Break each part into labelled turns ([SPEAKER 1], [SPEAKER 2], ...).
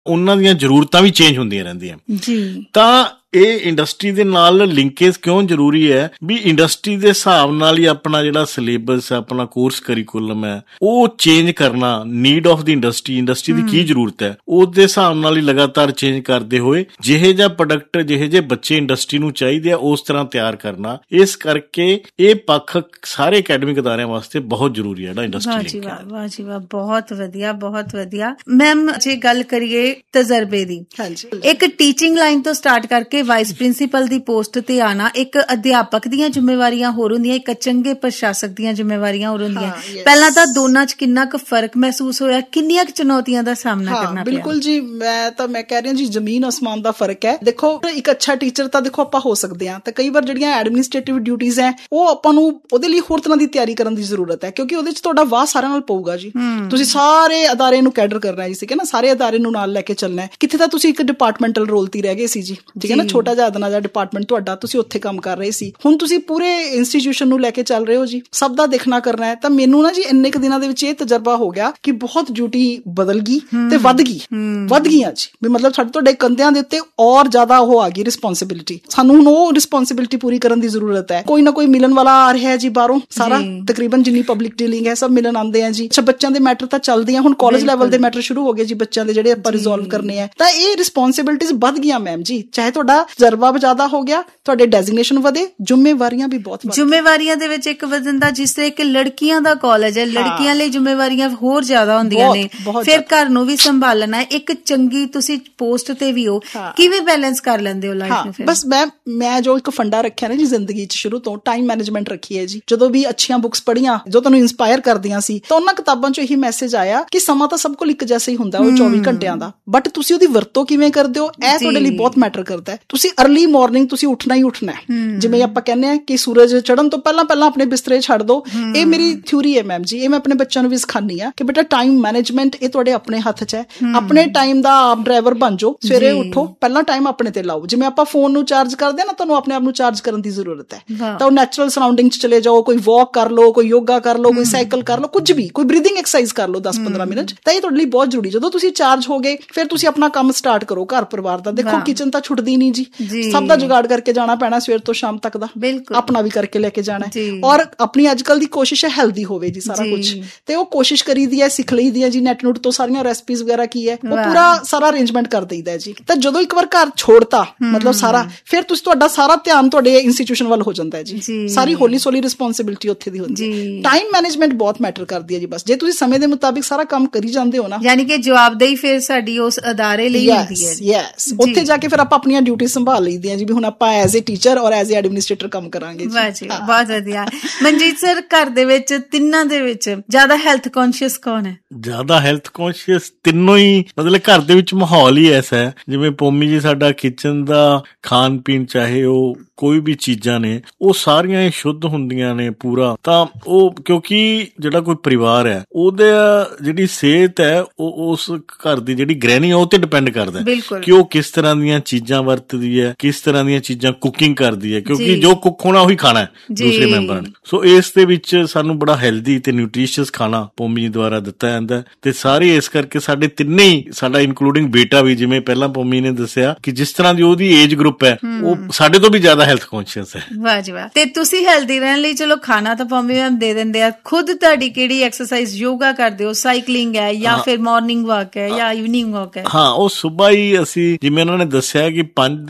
[SPEAKER 1] ਉਹਨਾਂ ਦੀਆਂ ਜ਼ਰੂਰਤਾਂ ਵੀ ਚੇਂਜ ਹੁੰਦੀਆਂ ਰਹਿੰਦੀਆਂ
[SPEAKER 2] ਜੀ।
[SPEAKER 1] ਤਾਂ ਇਹ ਇੰਡਸਟਰੀ ਦੇ ਨਾਲ ਲਿੰਕੇਜ ਕਿਉਂ ਜ਼ਰੂਰੀ ਹੈ ਵੀ ਇੰਡਸਟਰੀ ਦੇ ਹਿਸਾਬ ਨਾਲ ਹੀ ਆਪਣਾ ਜਿਹੜਾ ਸਿਲੇਬਸ, ਆਪਣਾ ਕੋਰਸ ਕਰਿਕੂਲਮ ਹੈ ਉਹ ਚੇਂਜ ਕਰਨਾ, ਨੀਡ ਆਫ ਦੀ ਇੰਡਸਟਰੀ ਦੀ ਕੀ ਜ਼ਰੂਰਤ ਹੈ ਉਹਦੇ ਹਿਸਾਬ ਨਾਲ ਹੀ ਲਗਾਤਾਰ ਚੇਂਜ ਕਰਦੇ ਹੋਏ ਜਿਹੇ ਜਿਹਾ ਪ੍ਰੋਡਕਟ, ਜਿਹੇ ਜਿਹੇ ਬੱਚੇ ਇੰਡਸਟਰੀ ਨੂੰ ਚਾਹੀਦੇ ਆ ਉਸ ਤਰ੍ਹਾਂ ਤਿਆਰ ਕਰਨਾ। ਇਸ ਕਰਕੇ ਇਹ ਪੱਖ ਸਾਰੇ ਅਕੈਡਮਿਕ ਅਦਾਰਿਆਂ ਵਾਸਤੇ ਬਹੁਤ ਜ਼ਰੂਰੀ ਹੈ ਇੰਡਸਟਰੀ ਲਿੰਕ।
[SPEAKER 2] ਵਾਹ ਜੀ ਵਾਹ, ਬਹੁਤ ਵਧੀਆ, ਬਹੁਤ ਵਧੀਆ। ਮੈਮ ਜੇ ਗੱਲ ਕਰੀਏ ਤਜਰਬੇ ਦੀ, ਇੱਕ ਟੀਚਿੰਗ ਲਾਈਨ ਤੋਂ ਸਟਾਰਟ ਕਰਕੇ ਵਾਈਸ ਪ੍ਰਿੰਸੀਪਲ ਦੀ ਪੋਸਟ ਤੇ ਆਣਾ, ਇੱਕ ਅਧਿਆਪਕ ਦੀਆਂ ਜ਼ਿੰਮੇਵਾਰੀਆਂ ਹੋਰ ਹੁੰਦੀਆਂ, ਇੱਕ ਚੰਗੇ ਪ੍ਰਸ਼ਾਸਕ ਦੀਆਂ ਜ਼ਿੰਮੇਵਾਰੀਆਂ ਹੋਰ ਹੁੰਦੀਆਂ। ਪਹਿਲਾਂ ਤਾਂ ਦੋਨਾਂ 'ਚ ਕਿੰਨਾ ਕੁ ਫਰਕ ਮਹਿਸੂਸ ਹੋਇਆ, ਕਿੰਨੀਆਂ ਕੁ ਚੁਣੌਤੀਆਂ ਦਾ ਸਾਹਮਣਾ ਕਰਨਾ ਪਿਆ?
[SPEAKER 3] ਬਿਲਕੁਲ ਜੀ, ਮੈਂ ਕਹਿ ਰਹੀ ਹਾਂ ਜੀ, ਜ਼ਮੀਨ ਅਸਮਾਨ ਦਾ ਫਰਕ ਹੈ। ਦੇਖੋ ਇੱਕ ਅੱਛਾ ਟੀਚਰ ਤਾਂ ਦੇਖੋ ਆਪਾਂ ਹੋ ਸਕਦੇ ਹਾਂ, ਤੇ ਕਈ ਵਾਰ ਜਿਹੜੀਆਂ ਐਡਮਿਨਿਸਟ੍ਰੇਟਿਵ ਡਿਊਟੀਜ਼ ਹੈ ਉਹ ਆਪਾਂ ਨੂੰ ਉਹਦੇ ਲਈ ਹੋਰ ਤਰ੍ਹਾਂ ਦੀ ਤਿਆਰੀ ਕਰਨ ਦੀ ਜ਼ਰੂਰਤ ਹੈ, ਕਿਉਂਕਿ ਉਹਦੇ 'ਚ ਤੁਹਾਡਾ ਵਾਹ ਸਾਰਿਆਂ ਨਾਲ ਪਊਗਾ ਜੀ। ਤੁਸੀਂ ਸਾਰੇ ਅਦਾਰੇ ਨੂੰ ਕੈਡਰ ਕਰਨਾ ਜੀ, ਠੀਕ ਹੈ ਨਾ, ਸਾਰੇ ਅਦਾਰੇ ਨੂੰ ਨਾਲ ਲੈ ਕੇ ਚੱਲਣਾ ਹੈ। ਕਿੱਥੇ ਤਾਂ ਤੁਸੀਂ ਇੱਕ ਡਿਪਾਰਟਮੈਂਟਲ ਰੋਲ ਤੇ ਰਹਿ ਗਏ ਸੀ ਜੀ, ਠੀਕ ਹੈ ਨਾ, ਛੋਟਾ ਜਿਹਾ ਅਦਨਾ ਜਿਹਾ ਡਿਪਾਰਟਮੈਂਟ ਤੁਹਾਡਾ, ਤੁਸੀਂ ਉੱਥੇ ਕੰਮ ਕਰ ਰਹੇ ਸੀ। ਹੁਣ ਤੁਸੀਂ ਪੂਰੇ ਇੰਸਟੀਟਿਊਸ਼ਨ ਨੂੰ ਲੈ ਕੇ ਚੱਲ ਰਹੇ ਹੋ ਜੀ, ਸਭ ਦਾ ਦੇਖਣਾ ਕਰਨਾ ਹੈ। ਤਾਂ ਮੈਨੂੰ ਨਾ ਜੀ ਇੰਨੇ ਕੁ ਦਿਨਾਂ ਦੇ ਵਿੱਚ ਇਹ ਤਜਰਬਾ ਹੋ ਗਿਆ ਕਿ ਬਹੁਤ ਡਿਊਟੀ ਬਦਲ ਗਈ ਤੇ ਵੱਧ ਗਈਆਂ ਜੀ, ਵੀ ਮਤਲਬ ਸਾਡੇ ਤੁਹਾਡੇ ਕੰਧਿਆਂ ਦੇ ਉੱਤੇ ਔਰ ਜ਼ਿਆਦਾ ਉਹ ਆ ਗਈ ਰਿਸਪੌਂਸਿਬਿਲਿਟੀ। ਸਾਨੂੰ ਹੁਣ ਉਹ ਰਿਸਪੌਂਸਿਬਿਲਿਟੀ ਪੂਰੀ ਕਰਨ ਦੀ ਜ਼ਰੂਰਤ ਹੈ। ਕੋਈ ਨਾ ਕੋਈ ਮਿਲਣ ਵਾਲਾ ਆ ਰਿਹਾ ਜੀ ਬਾਹਰੋਂ, ਸਾਰਾ ਤਕਰੀਬਨ ਜਿੰਨੀ ਪਬਲਿਕ ਡੀਲਿੰਗ ਹੈ ਸਭ ਮਿਲਣ ਆਉਂਦੇ ਆ ਜੀ। ਅੱਛਾ, ਬੱਚਿਆਂ ਦੇ ਮੈਟਰ ਤਾਂ ਚੱਲਦੇ ਆ, ਹੁਣ ਕਾਲਜ ਲੈਵਲ ਦੇ ਮੈਟਰ ਸ਼ੁਰੂ ਹੋ ਗਏ ਜੀ, ਬੱਚਿਆਂ ਦੇ ਜਿਹੜੇ ਆਪਾਂ ਰਿਜ਼ੋਲਵ ਕਰਨੇ ਆ। ਤਾਂ ਇਹ ਰਿਸਪੌਂਸਿਬਿਲਿਟੀਜ਼ ਵੱਧ ਗਈਆਂ ਮੈਮ ਜੀ, ਚਾਹੇ ਤੁਹਾਡਾ ਤਜਰਬਾ ਜ਼ਿਆਦਾ ਹੋ ਗਿਆ, ਤੁਹਾਡੇ ਡੈਜ਼ਿਗਨੇਸ਼ਨ ਵਧੇ, ਜ਼ਿੰਮੇਵਾਰੀਆਂ ਵੀ ਬਹੁਤ ਵਧੇ।
[SPEAKER 2] ਜ਼ਿੰਮੇਵਾਰੀਆਂ ਦੇ ਵਿੱਚ ਇੱਕ ਵਧਣ ਦਾ, ਜਿਸ ਤਰ੍ਹਾਂ ਕਿ ਲੜਕੀਆਂ ਦਾ ਕਾਲਜ ਹੈ, ਲੜਕੀਆਂ ਲਈ ਜ਼ਿੰਮੇਵਾਰੀਆਂ ਹੋਰ ਜ਼ਿਆਦਾ ਹੁੰਦੀਆਂ ਨੇ, ਫਿਰ ਘਰ ਨੂੰ ਵੀ ਸੰਭਾਲਣਾ ਹੈ, ਇੱਕ ਚੰਗੀ ਤੁਸੀਂ ਪੋਸਟ ਤੇ ਵੀ ਹੋ, ਕਿਵੇਂ ਬੈਲੈਂਸ ਕਰ ਲੈਂਦੇ ਹੋ ਲਾਈਫ ਨੂੰ?
[SPEAKER 3] ਬਸ ਮੈਂ ਜੋ ਇੱਕ ਫੰਡਾ ਰੱਖਿਆ ਨਾ ਜੀ ਜ਼ਿੰਦਗੀ 'ਚ ਸ਼ੁਰੂ ਤੋਂ, ਟਾਈਮ ਮੈਨੇਜਮੈਂਟ ਰੱਖੀ ਹੈ ਜੀ। ਜਦੋਂ ਵੀ ਅੱਛੀਆਂ ਬੁੱਕਸ ਪੜ੍ਹੀਆਂ ਜੋ ਤੁਹਾਨੂੰ ਇੰਸਪਾਇਰ ਕਰਦੀਆਂ ਸੀ, ਤਾਂ ਉਹਨਾਂ ਕਿਤਾਬਾਂ 'ਚ ਇਹੀ ਮੈਸੇਜ ਆਇਆ ਕਿ ਸਮਾਂ ਤਾਂ ਸਭ ਕੋਲ ਇੱਕ ਜੈਸਾ ਹੀ ਹੁੰਦਾ, ਉਹ 24 ਘੰਟਿਆਂ ਦਾ, ਬਟ ਤੁਸੀਂ ਉਹਦੀ ਵਰਤੋਂ ਕਿਵੇਂ ਕਰਦੇ ਹੋ ਇਹ ਤੁਹਾਡੇ ਲਈ ਬਹੁਤ ਮੈਟਰ ਕਰਦਾ ਹੈ। ਤੁਸੀਂ ਅਰਲੀ ਮਾਰਨਿੰਗ ਤੁਸੀਂ ਉੱਠਣਾ ਹੀ ਉੱਠਣਾ ਹੈ, ਜਿਵੇਂ ਆਪਾਂ ਕਹਿੰਦੇ ਆ ਕਿ ਸੂਰਜ ਚੜ੍ਹਨ ਤੋਂ ਪਹਿਲਾਂ ਆਪਣੇ ਬਿਸਤਰੇ ਛੱਡ ਦੋ। ਇਹ ਮੇਰੀ ਥਿਊਰੀ ਹੈ ਮੈਮ ਜੀ, ਇਹ ਮੈਂ ਆਪਣੇ ਬੱਚਿਆਂ ਨੂੰ ਵੀ ਸਿਖਾਉਂਦੀ ਆ ਕਿ ਬੇਟਾ ਟਾਈਮ ਮੈਨੇਜਮੈਂਟ ਇਹ ਤੁਹਾਡੇ ਆਪਣੇ ਹੱਥ 'ਚ ਹੈ। ਆਪਣੇ ਟਾਈਮ ਦਾ ਆਪ ਡਰਾਈਵਰ ਬਣ ਜਾਓ, ਸਵੇਰੇ ਉੱਠੋ, ਪਹਿਲਾਂ ਟਾਈਮ ਆਪਣੇ ਤੇ ਲਾਓ। ਜਿਵੇਂ ਆਪਾਂ ਫੋਨ ਨੂੰ ਚਾਰਜ ਕਰਦੇ ਆ ਨਾ, ਤੁਹਾਨੂੰ ਆਪਣੇ ਆਪ ਨੂੰ ਚਾਰਜ ਕਰਨ ਦੀ ਜ਼ਰੂਰਤ ਹੈ। ਤਾਂ ਉਹ ਨੈਚੁਰਲ ਸਰਾਊਂਡਿੰਗ 'ਚ ਚਲੇ ਜਾਓ, ਕੋਈ ਵਾਕ ਕਰ ਲਓ, ਕੋਈ ਯੋਗਾ ਕਰ ਲਓ, ਕੋਈ ਸਾਈਕਲ ਕਰ ਲਓ, ਕੁਝ ਵੀ, ਕੋਈ ਬਰੀਥਿੰਗ ਐਕਸਰਸਾਈਜ਼ ਕਰ ਲਓ 10-15 ਮਿੰਟ। ਤਾਂ ਇਹ ਤੁਹਾਡੇ ਲਈ ਬਹੁਤ ਜ਼ਰੂਰੀ। ਜਦੋਂ ਤੁਸੀਂ ਚਾਰਜ ਹੋ ਗਏ, ਫਿਰ ਤੁਸੀਂ ਆਪਣਾ ਕੰਮ ਸਟਾਰਟ ਕਰੋ ਘਰ ਪਰਿਵਾਰ ਦਾ। ਦੇਖੋ ਕਿਚਨ ਤਾਂ ਛੁੱਟਦੀ ਨਹੀਂ ਜੀ, ਸਭ ਦਾ ਜੁਗਾੜ ਕਰਕੇ ਜਾਣਾ ਪੈਣਾ ਸਵੇਰ ਤੋਂ ਸ਼ਾਮ ਤੱਕ ਦਾ, ਆਪਣਾ ਵੀ ਕਰਕੇ ਲੈ ਕੇ ਜਾਣਾ। ਔਰ ਆਪਣੀ ਅੱਜ ਕੱਲ ਦੀ ਕੋਸ਼ਿਸ਼ ਹੈ ਹੈਲਦੀ ਹੋਵੇ ਜੀ ਸਾਰਾ ਕੁਝ, ਤੇ ਉਹ ਕੋਸ਼ਿਸ਼ ਕਰੀਦੀ ਹੈ, ਸਿੱਖ ਲਈਦੀ ਹੈ ਜੀ ਨੈਟ ਨੂਟ ਤੋਂ, ਸਾਰੀਆਂ ਰੈਸਪੀਜ਼ ਵਗੈਰਾ ਕੀ ਹੈ ਉਹ ਪੂਰਾ ਸਾਰਾ ਅਰੇਂਜਮੈਂਟ ਕਰ ਦਈਦਾ ਜੀ। ਤਾਂ ਜਦੋਂ ਇੱਕ ਵਾਰ ਘਰ ਛੋੜਤਾ ਮਤਲਬ ਸਾਰਾ, ਫਿਰ ਤੁਸੀਂ ਤੁਹਾਡਾ ਸਾਰਾ ਧਿਆਨ ਤੁਹਾਡੇ ਇੰਸਟੀਟਿਊਸ਼ਨ ਵੱਲ ਹੋ ਜਾਂਦਾ ਹੈ ਜੀ, ਸਾਰੀ ਹੌਲੀ ਸੋਲੀ ਰਿਸਪੌਂਸਿਬਿਲਿਟੀ ਉੱਥੇ ਦੀ ਹੁੰਦੀ ਹੈ। ਟਾਈਮ ਮੈਨੇਜਮੈਂਟ ਬਹੁਤ ਮੈਟਰ ਕਰਦੀ ਹੈ ਜੀ। ਬਸ ਜੇ ਤੁਸੀਂ ਸਮੇਂ ਦੇ ਮੁਤਾਬਿਕ ਸਾਰਾ ਕੰਮ ਕਰੀ ਜਾਂਦੇ ਹੋ ਨਾ,
[SPEAKER 2] ਯਾਨੀ ਕਿ ਜਵਾਬਦੇਹੀ ਫਿਰ ਸਾਡੀ ਉਸ ਅਦਾਰੇ ਲਈ ਹੁੰਦੀ ਹੈ।
[SPEAKER 3] ਯੈਸ, ਉੱਥੇ ਜਾ ਕੇ ਫਿਰ ਆਪਾਂ ਆਪਣੀਆਂ ਡਿਊਟੀ ਸੰਭਾਲ ਲਈਦੀਆਂ ਜੀ, ਵੀ ਹੁਣ ਆਪਾਂ ਐਜ਼ ਏ ਟੀਚਰ ਔਰ ਐਜ਼ ਏ ਐਡਮਿਨਿਸਟ੍ਰੇਟਰ ਕੰਮ ਕਰਾਂਗੇ ਜੀ।
[SPEAKER 2] ਬਹੁਤ ਵਧੀਆ। ਮਨਜੀਤ ਸਰ, ਘਰ ਦੇ ਵਿੱਚ ਤਿੰਨਾਂ ਦੇ ਵਿੱਚ ਜ਼ਿਆਦਾ ਹੈਲਥ ਕੌਨਸ਼ੀਅਸ ਕੌਣ ਹੈ?
[SPEAKER 1] ਜ਼ਿਆਦਾ ਹੈਲਥ ਕੌਨਸ਼ੀਅਸ ਤਿੰਨੋਂ ਹੀ, ਮਤਲਬ ਘਰ ਦੇ ਵਿੱਚ ਮਾਹੌਲ ਹੀ ਐਸਾ ਹੈ। ਜਿਵੇਂ ਪੋਮੀ ਜੀ, ਸਾਡਾ ਕਿਚਨ ਦਾ ਖਾਣ ਪੀਣ, ਚਾਹੇ ਉਹ ਕੋਈ ਵੀ ਚੀਜ਼ਾਂ ਨੇ, ਉਹ ਸਾਰੀਆਂ ਸ਼ੁੱਧ ਹੁੰਦੀਆਂ ਨੇ ਪੂਰਾ। ਤਾਂ ਉਹ ਕਿਉਂਕਿ ਜਿਹੜਾ ਕੋਈ ਪਰਿਵਾਰ ਹੈ ਉਹਦੇ ਜਿਹੜੀ ਸਿਹਤ ਹੈ ਉਹ ਉਸ ਘਰ ਦੀ ਜਿਹੜੀ ਗ੍ਰਹਿਣੀ ਉਹ ਤੇ ਡਿਪੈਂਡ ਕਰਦਾ ਕਿ ਉਹ ਕਿਸ ਤਰ੍ਹਾਂ ਦੀਆਂ ਚੀਜ਼ਾਂ ਵਰਤਦੀ ਹੈ, ਕਿਸ ਤਰ੍ਹਾਂ ਦੀਆਂ ਚੀਜ਼ਾਂ ਕੁਕਿੰਗ ਕਰਦੀ ਹੈ, ਕਿਉਂਕਿ ਜੋ ਕੁੱਕ ਹੋਣਾ ਉਹੀ ਖਾਣਾ ਹੈ ਦੂਸਰੇ ਮੈਂਬਰਾਂ ਨੇ। ਸੋ ਇਸ ਦੇ ਵਿੱਚ ਸਾਨੂੰ ਬੜਾ ਹੈਲਦੀ ਤੇ ਨਿਊਟ੍ਰੀਸ਼ੀਅਸ ਖਾਣਾ ਪੋਮੀ ਦੁਆਰਾ ਦਿੱਤਾ ਜਾਂਦਾ, ਤੇ ਸਾਰੇ ਇਸ ਕਰਕੇ ਸਾਡੇ ਤਿੰਨੇ ਹੀ, ਸਾਡਾ ਇਨਕਲੂਡਿੰਗ ਬੇਟਾ ਵੀ, ਜਿਵੇਂ ਪਹਿਲਾਂ ਪੋਮੀ ਨੇ ਦੱਸਿਆ ਕਿ ਜਿਸ ਤਰ੍ਹਾਂ ਦੀ ਉਹਦੀ ਏਜ ਗਰੁੱਪ ਹੈ ਉਹ ਸਾਡੇ ਤੋਂ ਵੀ ਜ਼ਿਆਦਾ ਹੈਲਥ ਕੌਨਸ਼ੀਅਸ ਹੈ।
[SPEAKER 2] ਵਾਹ ਜੀ ਵਾਹ। ਤੇ ਤੁਸੀਂ ਹੈਲਦੀ ਰਹਿਣ ਲਈ ਚਲੋ ਖਾਣਾ ਤਾਂ ਪੋਮੀ ਮੈਮ ਦੇ ਦਿੰਦੇ ਆ, ਖੁਦ ਤੁਹਾਡੀ ਕਿਹੜੀ ਐਕਸਰਸਾਈਜ਼, ਯੋਗਾ ਕਰਦੇ ਹੋ, ਸਾਈਕਲਿੰਗ ਹੈ ਜਾਂ ਫਿਰ ਮਾਰਨਿੰਗ ਵਾਕ ਹੈ ਜਾਂ ਈਵਨਿੰਗ ਵਾਕ ਹੈ?
[SPEAKER 1] ਹਾਂ, ਉਹ ਸੁਬਾਹ ਹੀ ਅਸੀਂ, ਜਿਵੇਂ ਉਹਨਾਂ ਨੇ ਦੱਸਿਆ ਕਿ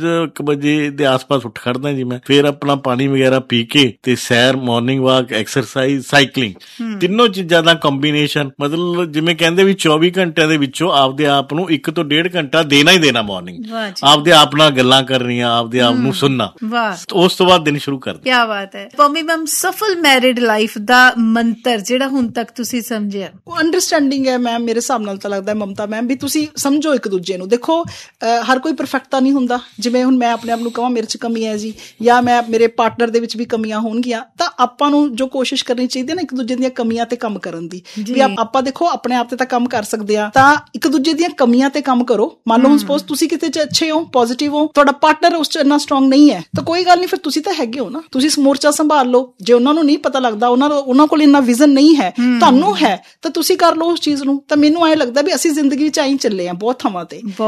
[SPEAKER 1] 5 ਵਜੇ ਦੇ ਆਸ-ਪਾਸ ਉੱਠ ਖੜਦਾ ਜੀ ਮੈਂ, ਫਿਰ ਆਪਣਾ ਪਾਣੀ ਵਗੈਰਾ ਪੀ ਕੇ ਤੇ ਸੈਰ, ਮਾਰਨਿੰਗ ਵਾਕ, ਐਕਸਰਸਾਈਜ਼, ਸਾਈਕਲਿੰਗ, ਤਿੰਨੋਂ ਚੀਜ਼ਾਂ ਦਾ ਕੰਬੀਨੇਸ਼ਨ। ਮਤਲਬ ਜਿਵੇਂ ਕਹਿੰਦੇ ਵੀ 24 ਘੰਟਿਆਂ ਦੇ ਵਿੱਚੋਂ ਆਪਦੇ ਆਪ ਨੂੰ 1 ਤੋਂ 1.5 ਘੰਟਾ ਦੇਣਾ ਹੀ ਦੇਣਾ ਮਾਰਨਿੰਗ, ਆਪਦੇ ਆਪ ਨਾਲ ਗੱਲਾਂ ਕਰਨੀਆਂ, ਆਪਦੇ ਆਪ ਨੂੰ ਸੁਣਨਾ, ਉਸ ਤੋਂ ਬਾਅਦ ਦਿਨ ਸ਼ੁਰੂ ਕਰਨਾ।
[SPEAKER 2] ਕਿਆ ਬਾਤ ਹੈ। ਪੋਮੀ ਮੈਮ, ਸਫਲ ਮੈਰਿਡ ਲਾਈਫ ਦਾ ਮੰਤਰ ਜਿਹੜਾ ਹੁਣ ਤੱਕ ਤੁਸੀਂ ਸਮਝਿਆ?
[SPEAKER 3] ਉਹ ਅੰਡਰਸਟੈਂਡਿੰਗ ਹੈ ਮੈਮ, ਮੇਰੇ ਹਿਸਾਬ ਨਾਲ ਤਾਂ ਲੱਗਦਾ ਮਮਤਾ ਮੈਮ, ਵੀ ਤੁਸੀਂ ਸਮਝੋ ਇੱਕ ਦੂਜੇ ਨੂੰ। ਦੇਖੋ ਹਰ ਕੋਈ ਪਰਫੈਕਟ ਤਾਂ ਨਹੀਂ ਹੁੰਦਾ। ਜਿਵੇਂ ਹੁਣ ਮੈਂ ਆਪਣੇ ਆਪ ਨੂੰ ਕਹਾਂ ਮੇਰੇ 'ਚ ਕਮੀ ਹੈ ਜੀ, ਜਾਂ ਮੈਂ ਮੇਰੇ ਪਾਰਟਨਰ ਦੇ ਵਿੱਚ ਵੀ ਕਮੀਆਂ ਹੋਣਗੀਆਂ, ਤਾਂ ਆਪਾਂ ਨੂੰ ਜੋ ਕੋਸ਼ਿਸ਼ ਕਰਨੀ ਚਾਹੀਦੀ ਹੈ ਨਾ ਇੱਕ ਦੂਜੇ ਦੀਆਂ ਕਮੀਆਂ ਤੇ ਕੰਮ ਕਰਨ ਦੀ, ਵੀ ਆਪਾਂ ਦੇਖੋ ਆਪਣੇ ਆਪ ਤੇ ਤਾਂ ਕੰਮ ਕਰ ਸਕਦੇ ਆ, ਤਾਂ ਇੱਕ ਦੂਜੇ ਦੀਆਂ ਕਮੀਆਂ ਤੇ ਕੰਮ ਕਰੋ। ਮੰਨ ਲਓ ਹੁਣ ਸਪੋਜ਼ ਤੁਸੀਂ ਕਿਤੇ 'ਚ ਅੱਛੇ ਹੋ, ਪੋਜ਼ਿਟਿਵ ਹੋ, ਤੁਹਾਡਾ ਪਾਰਟਨਰ ਉਸ 'ਚ ਇੰਨਾ ਸਟਰੋਂਗ ਨਹੀਂ ਹੈ, ਤਾਂ ਕੋਈ ਗੱਲ ਨਹੀਂ, ਫਿਰ ਤੁਸੀਂ ਤਾਂ ਹੈਗੇ ਹੋ ਨਾ, ਤੁਸੀਂ ਮੋਰਚਾ ਸੰਭਾਲ ਲਓ। ਜੇ ਉਹਨਾਂ ਨੂੰ ਨਹੀਂ ਪਤਾ ਲੱਗਦਾ, ਉਹਨਾਂ ਕੋਲ ਇੰਨਾ ਵਿਜ਼ਨ ਨਹੀਂ ਹੈ, ਤੁਹਾਨੂੰ ਹੈ, ਤਾਂ ਤੁਸੀਂ ਕਰ ਲਓ ਉਸ ਚੀਜ਼ ਨੂੰ। ਤਾਂ ਮੈਨੂੰ ਐਂ ਲੱਗਦਾ ਵੀ ਅਸੀਂ ਜ਼ਿੰਦਗੀ ਵਿੱਚ ਆਈ ਚੱਲੇ ਆ ਬਹੁਤ ਥਾਵਾਂ ਤੇ।